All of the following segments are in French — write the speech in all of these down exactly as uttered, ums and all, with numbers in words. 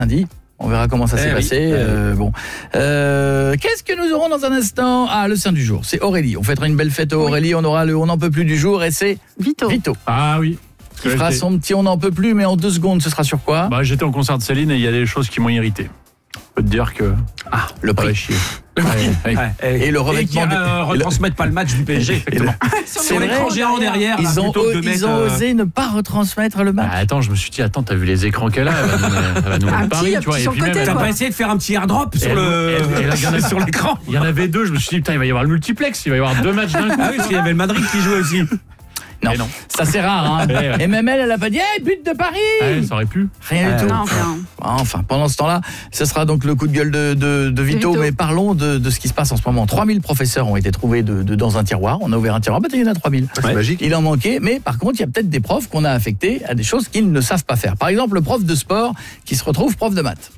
lundi. On verra comment ça eh s'est oui. passé. Euh, bon, euh, qu'est-ce que nous aurons dans un instant? Ah, le saint du jour, c'est Aurélie. On fêtera une belle fête à Aurélie. Oui. On aura le on n'en peut plus du jour et c'est Vito. Vito. Ah oui. Qui fera son petit on n'en peut plus, mais en deux secondes, ce sera sur quoi? Bah, j'étais en concert de Céline et il y a des choses qui m'ont irrité. Je peux te dire que ah le prix. Chier. Ouais, ouais. Ouais. Et, et le revêtement et qui, euh, de... retransmettent pas le match du P S G effectivement. C'est vrai, l'écran géant derrière. Ils là, ont, plutôt que de ils mettre, ont euh... osé ne pas retransmettre le match. Ah, attends, je me suis dit attends, t'as vu les écrans qu'elle a, elle va nous, elle va nous mettre Paris, tu vois, et puis même, t'as pas essayé de faire un petit airdrop sur le sur l'écran? Il y en avait deux, je me suis dit putain, il va y avoir le multiplex, il va y avoir deux matchs d'un coup. Ah oui, parce qu'il y avait le Madrid qui jouait aussi. Non, non, ça c'est rare. Hein. Et même elle, elle a pas dit hey, but de Paris. Ouais, ça aurait pu. Rien euh, du tout. Non, enfin. enfin, pendant ce temps-là, ce sera donc le coup de gueule de, de, de, Vito, de Vito. Mais parlons de, de ce qui se passe en ce moment. trois mille professeurs ont été trouvés de, de, dans un tiroir. On a ouvert un tiroir, bah, il y en a trois mille. Ah, c'est ouais. magique. Il en manquait, mais par contre, il y a peut-être des profs qu'on a affectés à des choses qu'ils ne savent pas faire. Par exemple, le prof de sport qui se retrouve prof de maths.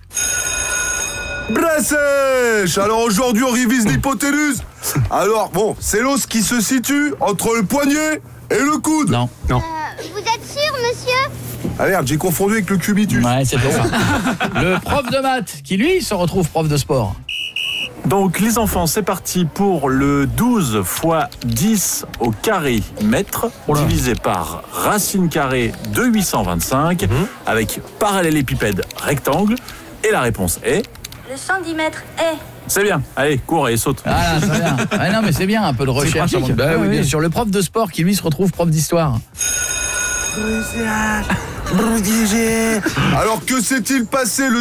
Bressèche. Alors aujourd'hui, on révise l'hypoténuse. Alors, bon, c'est l'os qui se situe entre le poignet et le coude. Non. Non. Euh, vous êtes sûr, monsieur? Ah merde, j'ai confondu avec le cubitus. Ouais, c'est ça. Le prof de maths qui, lui, se retrouve prof de sport. Donc les enfants, c'est parti pour le douze fois dix au carré mètre, divisé par racine carrée de huit cent vingt-cinq, mmh. avec parallélépipède rectangle. Et la réponse est... Le centimètre est... C'est bien, allez, cours et saute. Ah, c'est bien. Ah, non, mais c'est bien, un peu de recherche. Bah, ah, oui, oui. Bien sûr, le prof de sport qui, lui, se retrouve prof d'histoire. Alors que s'est-il passé le